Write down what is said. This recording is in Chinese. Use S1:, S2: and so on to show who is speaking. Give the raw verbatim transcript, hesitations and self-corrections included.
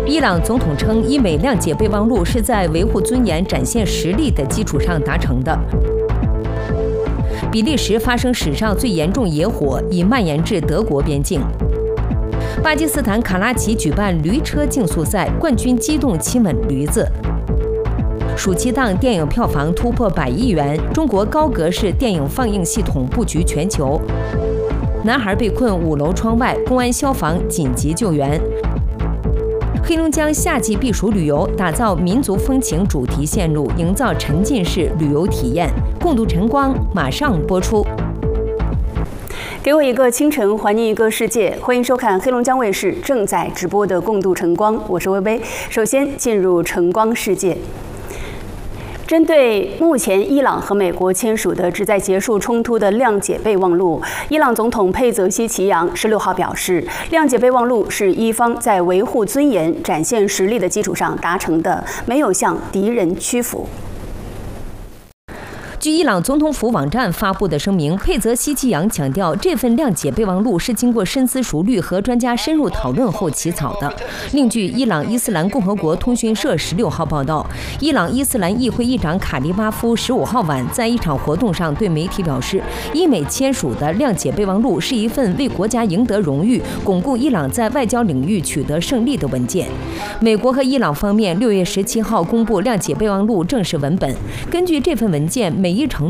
S1: 伊朗总统称，伊美谅解备忘录是在维护尊严、展现实力的基础上达成的。比利时发生史上最严重野火，已蔓延至德国边境。巴基斯坦卡拉奇举办驴车竞速赛，冠军激动亲吻驴子。暑期档电影票房突破百亿元，中国高格式电影放映系统布局全球。男孩被困五楼窗外，公安消防紧急救援。黑龙江夏季避暑旅游打造民族风情主题线路，营造沉浸式旅游体验。共度晨光马上播出。
S2: 给我一个清晨，还你一个世界。欢迎收看黑龙江卫视正在直播的《共度晨光》，我是薇薇。首先进入晨光世界。针对目前伊朗和美国签署的旨在结束冲突的谅解备忘录，伊朗总统佩泽西奇扬十六号表示，谅解备忘录是伊方在维护尊严、展现实力的基础上达成的，没有向敌人屈服。
S1: 据伊朗总统府网站发布的声明，佩泽西奇扬强调，这份谅解备忘录是经过深思熟虑和专家深入讨论后起草的。另据伊朗伊斯兰共和国通讯社十六号报道，伊朗伊斯兰议会议长卡利巴夫十五号晚在一场活动上对媒体表示，伊美签署的谅解备忘录是一份为国家赢得荣誉、巩固伊朗在外交领域取得胜利的文件。美国和伊朗方面六月十七号公布谅解备忘录正式文本，根据这份文件，每一成